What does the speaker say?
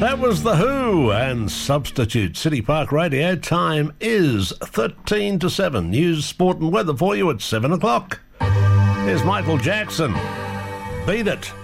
That was The Who and Substitute. City Park Radio. Time is 13 to 7. News, sport and weather for you at 7 o'clock. Here's Michael Jackson. Beat It.